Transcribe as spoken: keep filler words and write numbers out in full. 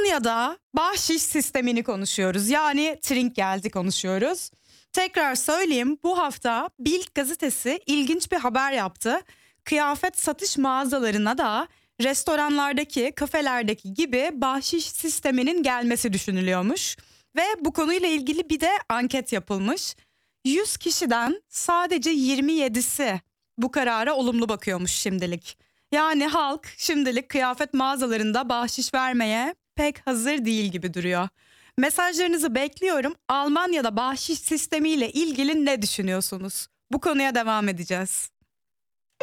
Almanya'da bahşiş sistemini konuşuyoruz. Yani Trinkgeld'i konuşuyoruz. Tekrar söyleyeyim, bu hafta Bild gazetesi ilginç bir haber yaptı. Kıyafet satış mağazalarına da restoranlardaki, kafelerdeki gibi bahşiş sisteminin gelmesi düşünülüyormuş. Ve bu konuyla ilgili bir de anket yapılmış. yüz kişiden sadece yirmi yedisi bu karara olumlu bakıyormuş şimdilik. Yani halk şimdilik kıyafet mağazalarında bahşiş vermeye pek hazır değil gibi duruyor. Mesajlarınızı bekliyorum. Almanya'da bahşiş sistemiyle ilgili ne düşünüyorsunuz? Bu konuya devam edeceğiz.